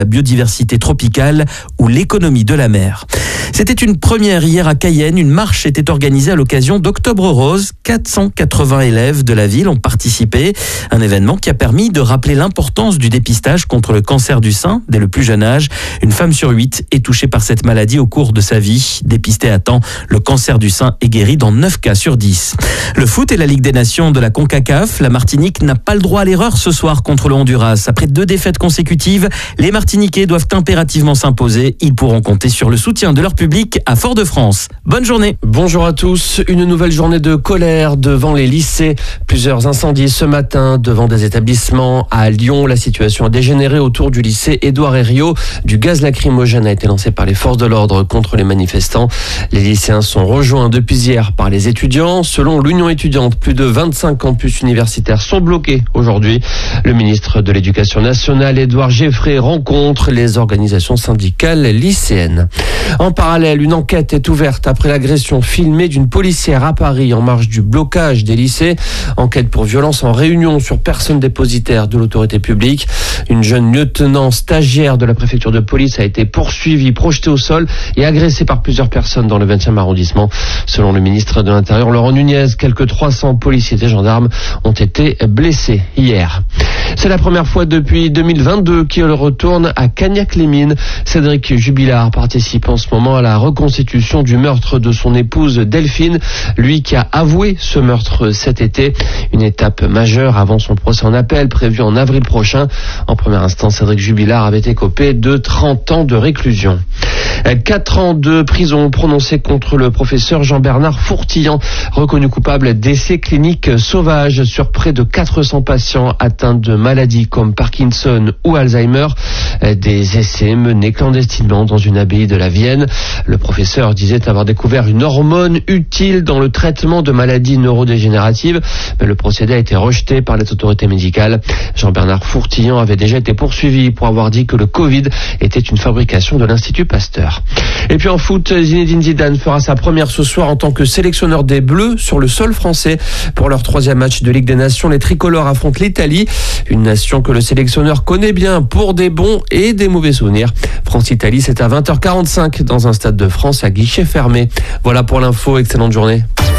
la biodiversité tropicale ou l'économie de la mer. C'était une première hier à Cayenne. Une marche était organisée à l'occasion d'Octobre Rose. 480 élèves de la ville ont participé. Un événement qui a permis de rappeler l'importance du dépistage contre le cancer du sein dès le plus jeune âge. Une femme sur 8 est touchée par cette maladie au cours de sa vie. Dépistée à temps, le cancer du sein est guéri dans 9 cas sur 10. Le foot et la Ligue des Nations de la CONCACAF. La Martinique n'a pas le droit à l'erreur ce soir contre le Honduras. Après 2 défaites consécutives, les Martiniquais doivent impérativement s'imposer. Ils pourront compter sur le soutien de leur public à Fort-de-France. Bonne journée. Bonjour à tous. Une nouvelle journée de colère devant les lycées. Plusieurs incendies ce matin devant des établissements à Lyon. La situation a dégénéré autour du lycée Édouard Herriot. Du gaz lacrymogène a été lancé par les forces de l'ordre contre les manifestants. Les lycéens sont rejoints depuis hier par les étudiants. Selon l'Union étudiante, plus de 25 campus universitaires sont bloqués aujourd'hui. Le ministre de l'Éducation nationale, Édouard Geffray, rencontre les organisations syndicales lycéennes. En parallèle, une enquête est ouverte après l'agression filmée d'une policière à Paris en marge du blocage des lycées. Enquête pour violence en réunion sur personne dépositaire de l'autorité publique. Une jeune lieutenant stagiaire de la préfecture de police a été poursuivie, projetée au sol et agressée par plusieurs personnes dans le 20e arrondissement. Selon le ministre de l'Intérieur, Laurent Nunez, quelques 300 policiers et gendarmes ont été blessés hier. C'est la première fois depuis 2022 qu'il retourne à Cagnac-les-Mines. Cédric Jubilard participe en ce moment à la reconstitution du meurtre de son épouse Delphine, lui qui a avoué ce meurtre cet été. Une étape majeure avant son procès en appel prévu en avril prochain. En première instance, Cédric Jubilard avait écopé de 30 ans de réclusion. 4 ans de prison prononcés contre le professeur Jean-Bernard Fourtillan, reconnu coupable d'essais cliniques sauvages sur près de 400 patients atteints de maladies comme Parkinson ou Alzheimer. Des essais menés clandestinement dans une abbaye de la Vienne. Le professeur disait avoir découvert une hormone utile dans le traitement de maladies neurodégénératives, mais le procédé a été rejeté par les autorités médicales. Jean-Bernard Fourtillan avait déjà été poursuivi pour avoir dit que le Covid était une fabrication de l'Institut Pasteur. Et puis en foot, Zinedine Zidane fera sa première ce soir en tant que sélectionneur des Bleus sur le sol français. Pour leur 3e match de Ligue des Nations, les tricolores affrontent l'Italie, une nation que le sélectionneur connaît bien pour des bons et des mauvais souvenirs. France-Italie, c'est à 20h45 dans un stade de France à guichet fermé. Voilà pour l'info, excellente journée.